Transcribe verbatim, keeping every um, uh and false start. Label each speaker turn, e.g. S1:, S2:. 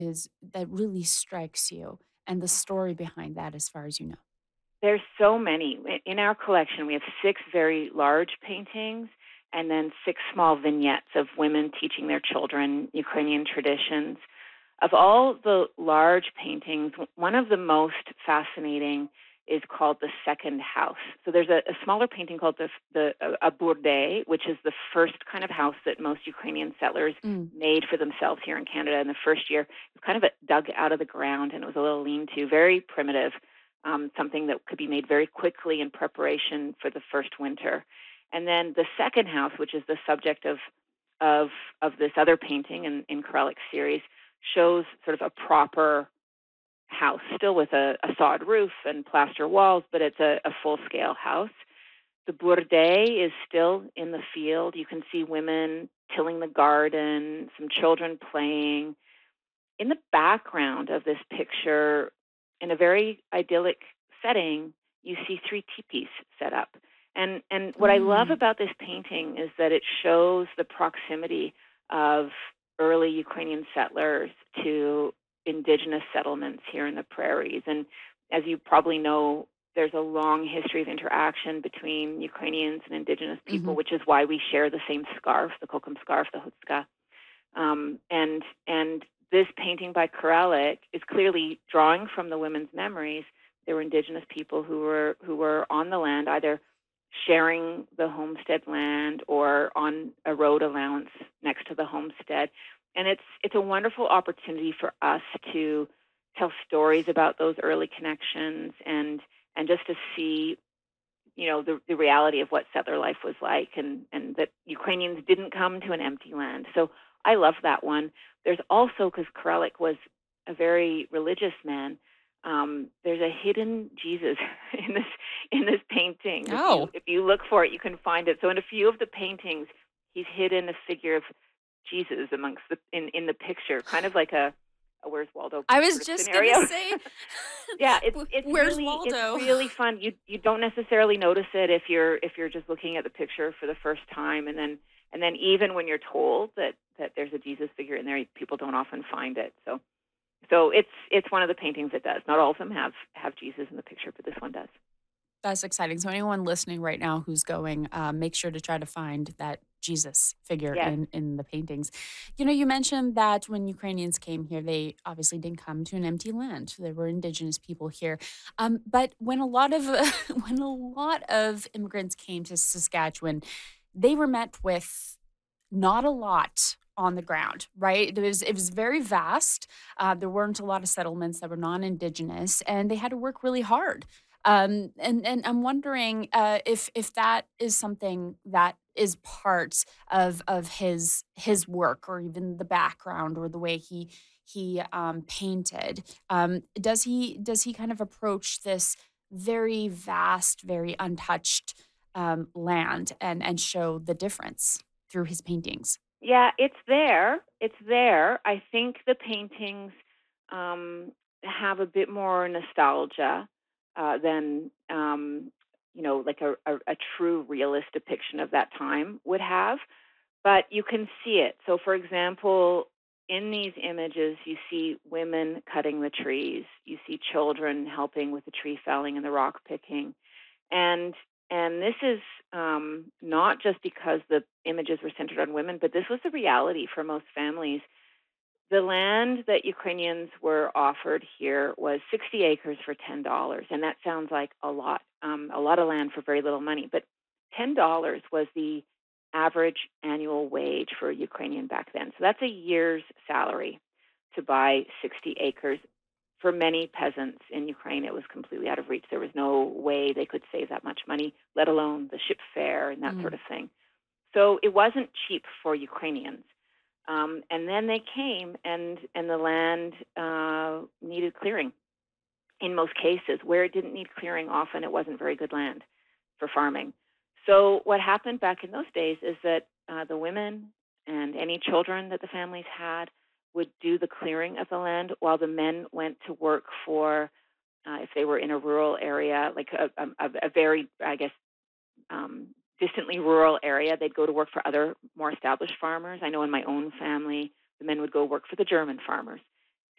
S1: is that really strikes you and the story behind that as far as you know?
S2: There's so many. I In our collection, we have six very large paintings and then six small vignettes of women teaching their children Ukrainian traditions. Of all the large paintings, w one of the most fascinating is called The Second House. So there's a a smaller painting called the f the a a burdei, which is the first kind of house that most Ukrainian settlers
S1: Mm.
S2: made for themselves here in Canada in the first year. It was kind of a dug out of the ground, and it was a little lean-to, very primitive, um, something that could be made very quickly in preparation for the first winter. And then the second house, which is the subject of of of this other painting in in Karalik's series, shows sort of a proper house, still with a a sod roof and plaster walls, but it's a a full-scale house. The burdei is still in the field. You can see women tilling the garden, some children playing. In the background of this picture, in a very idyllic setting, you see three teepees set up. And and what I love
S1: Mm.
S2: about this painting is that it shows the proximity of early Ukrainian settlers to indigenous settlements here in the prairies. And as you probably know, there's a long history of interaction between Ukrainians and indigenous people,
S1: Mhm.
S2: which is why we share the same scarf, the kokum scarf, the hutska. Um, and and this painting by Karalik is clearly drawing from the women's memories. They were indigenous people who were who were on the land, either sharing the homestead land or on a road allowance next to the homestead. And it's it's a wonderful opportunity for us to tell stories about those early connections and and just to see, you know, the, the reality of what settler life was like, and, and that Ukrainians didn't come to an empty land. So I love that one. There's also, because Karalik was a very religious man, um, there's a hidden Jesus in this in this painting. If you
S1: Oh.
S2: if you look for it, you can find it. So in a few of the paintings, he's hidden a figure of Jesus amongst the in, in the picture, kind of like a, a Where's Waldo
S1: I was
S2: sort of
S1: just gonna
S2: scenario.
S1: say,
S2: Yeah, it's
S1: "W
S2: it's
S1: where's
S2: really it's
S1: Waldo?"
S2: really fun. You you don't necessarily notice it if you're if you're just looking at the picture for the first time, and then and then even when you're told that that there's a Jesus figure in there, people don't often find it. So so it's it's one of the paintings that does. Not all of them have have Jesus in the picture, but this one does.
S1: That's exciting. So anyone listening right now who's going, uh, make sure to try to find that Jesus figure
S2: Yes.
S1: in in the paintings. You know, you mentioned that when Ukrainians came here, they obviously didn't come to an empty land. There were indigenous people here. Um, but when a lot of when a lot of immigrants came to Saskatchewan, they were met with not a lot on the ground, right? It was it was very vast. Uh, there weren't a lot of settlements that were non-indigenous, and they had to work really hard. Um, and and I'm wondering uh, if if that is something that is part of of his his work, or even the background, or the way he he um, painted. Um, does he does he kind of approach this very vast, very untouched um, land and and show the difference through his paintings?
S2: Yeah, it's there. It's there. I think the paintings um, have a bit more nostalgia uh, than um, you know, like a, a, a true realist depiction of that time would have. But you can see it. So, for example, in these images, you see women cutting the trees. You see children helping with the tree felling and the rock picking. And and this is um, not just because the images were centered on women, but this was the reality for most families. The land that Ukrainians were offered here was sixty acres for ten dollars, and that sounds like a lot, um, a lot of land for very little money. But ten dollars was the average annual wage for a Ukrainian back then. So that's a year's salary to buy sixty acres. For many peasants in Ukraine, it was completely out of reach. There was no way they could save that much money, let alone the ship fare and that sort
S1: Mm.
S2: of thing. So it wasn't cheap for Ukrainians. Um, and then they came, and and the land uh, needed clearing. In most cases, where it didn't need clearing, often it wasn't very good land for farming. So what happened back in those days is that uh, the women and any children that the families had would do the clearing of the land, while the men went to work for, uh, if they were in a rural area, like a, a, a very, I guess, um, distantly rural area, they'd go to work for other more established farmers. I know in my own family, the men would go work for the German farmers.